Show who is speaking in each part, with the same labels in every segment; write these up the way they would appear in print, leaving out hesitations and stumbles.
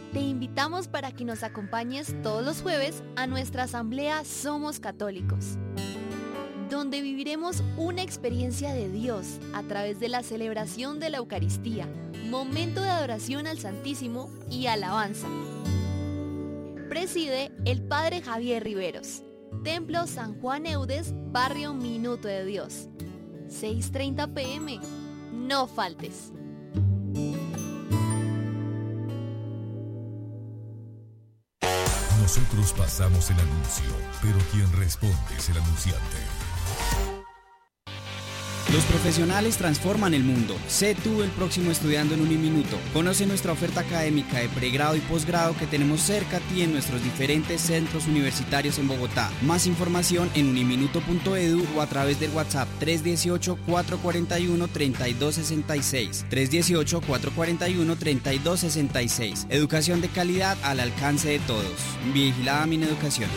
Speaker 1: Te invitamos para que nos acompañes todos los jueves a nuestra asamblea Somos Católicos, donde viviremos una experiencia de Dios a través de la celebración de la Eucaristía, momento de adoración al Santísimo y alabanza. Preside el Padre Javier Riveros. Templo San Juan Eudes, barrio Minuto de Dios. 6:30 p.m. No faltes.
Speaker 2: Nosotros pasamos el anuncio, pero quien responde es el anunciante.
Speaker 3: Los profesionales transforman el mundo. Sé tú el próximo estudiando en Uniminuto. Conoce nuestra oferta académica de pregrado y posgrado que tenemos cerca a ti en nuestros diferentes centros universitarios en Bogotá. Más información en uniminuto.edu o a través del WhatsApp 318-441-3266. 318-441-3266. Educación de calidad al alcance de todos. Vigilada Mineducación.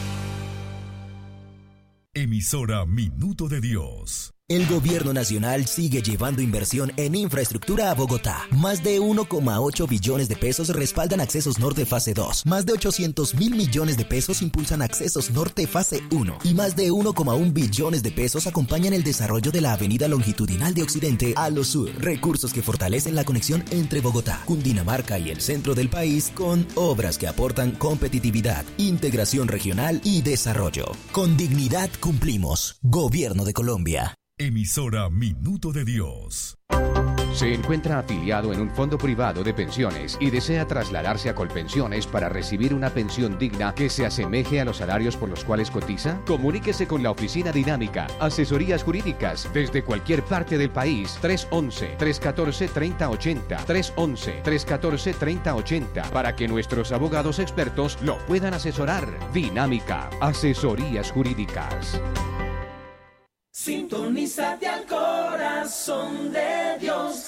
Speaker 2: Emisora Minuto de Dios.
Speaker 4: El gobierno nacional sigue llevando inversión en infraestructura a Bogotá. Más de 1,8 billones de pesos respaldan Accesos Norte Fase 2. Más de 800.000 millones de pesos impulsan Accesos Norte Fase 1. Y más de 1,1 billones de pesos acompañan el desarrollo de la avenida longitudinal de Occidente a lo sur. Recursos que fortalecen la conexión entre Bogotá, Cundinamarca y el centro del país con obras que aportan competitividad, integración regional y desarrollo. Con dignidad cumplimos. Gobierno de Colombia.
Speaker 2: Emisora Minuto de Dios.
Speaker 5: Se encuentra afiliado en un fondo privado de pensiones y desea trasladarse a Colpensiones para recibir una pensión digna que se asemeje a los salarios por los cuales cotiza. Comuníquese con la Oficina Dinámica, asesorías jurídicas desde cualquier parte del país. 311-314-3080, 311-314-3080, para que nuestros abogados expertos lo puedan asesorar. Dinámica, asesorías jurídicas.
Speaker 6: Sintonízate al corazón de Dios.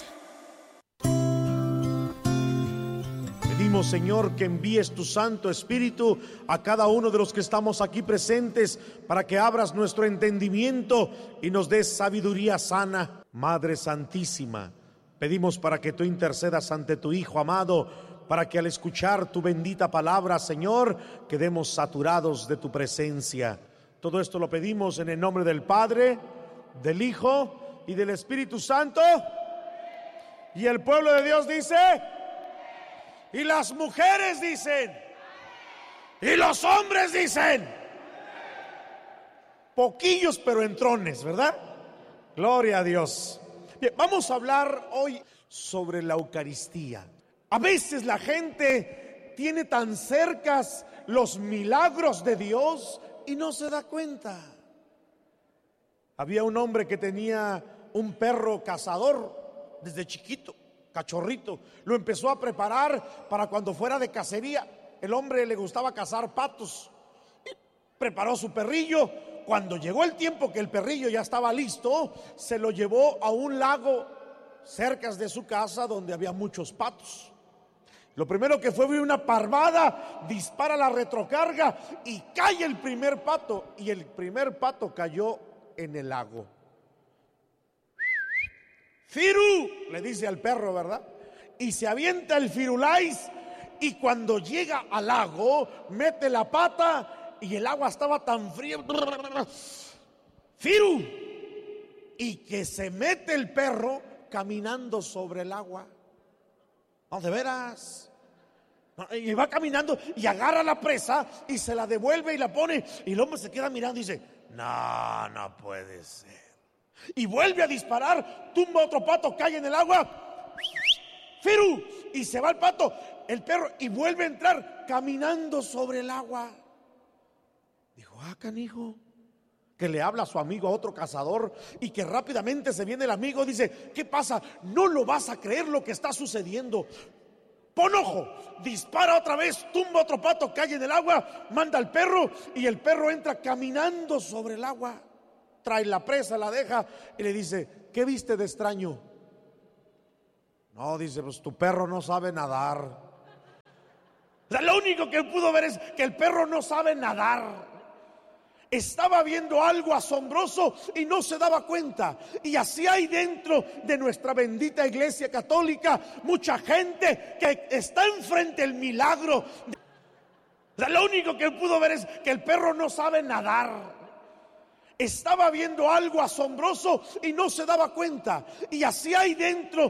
Speaker 7: Pedimos, Señor, que envíes tu Santo Espíritu a cada uno de los que estamos aquí presentes para que abras nuestro entendimiento y nos des sabiduría sana. Madre Santísima, pedimos para que tú intercedas ante tu Hijo amado, para que al escuchar tu bendita palabra, Señor, quedemos saturados de tu presencia. Todo esto lo pedimos en el nombre del Padre, del Hijo y del Espíritu Santo. Y el pueblo de Dios dice, y las mujeres dicen, y los hombres dicen, poquillos pero entrones, ¿verdad? Gloria a Dios. Bien, vamos a hablar hoy sobre la Eucaristía. A veces la gente tiene tan cercas los milagros de Dios y no se da cuenta. Había un hombre que tenía un perro cazador desde chiquito, cachorrito. Lo empezó a preparar para cuando fuera de cacería. El hombre le gustaba cazar patos. Y preparó su perrillo. Cuando llegó el tiempo que el perrillo ya estaba listo, se lo llevó a un lago cerca de su casa donde había muchos patos. Lo primero que fue una parvada, dispara la retrocarga y cae el primer pato. Y el primer pato cayó en el lago. ¡Firu!, le dice al perro, ¿verdad? Y se avienta el firulais y cuando llega al lago, mete la pata y el agua estaba tan fría. ¡Firu! Y que se mete el perro caminando sobre el agua. No, de veras. Y va caminando y agarra la presa y se la devuelve y la pone. Y el hombre se queda mirando y dice, no puede ser. Y vuelve a disparar, tumba otro pato, cae en el agua. ¡Firu! Y se va el pato, el perro, y vuelve a entrar caminando sobre el agua. Dijo, canijo. Que le habla a su amigo, a otro cazador, y que rápidamente se viene el amigo, dice, ¿qué pasa? No lo vas a creer lo que está sucediendo. Pon ojo, dispara otra vez, tumba otro pato, cae en el agua, manda al perro y el perro entra caminando sobre el agua. Trae la presa, la deja y le dice, ¿qué viste de extraño? No, dice, pues tu perro no sabe nadar. O sea, lo único que pudo ver es que el perro no sabe nadar. Estaba viendo algo asombroso y no se daba cuenta. Y así hay dentro de nuestra bendita Iglesia Católica mucha gente que está enfrente del milagro. O sea, lo único que pudo ver es que el perro no sabe nadar. Estaba viendo algo asombroso y no se daba cuenta. Y así hay dentro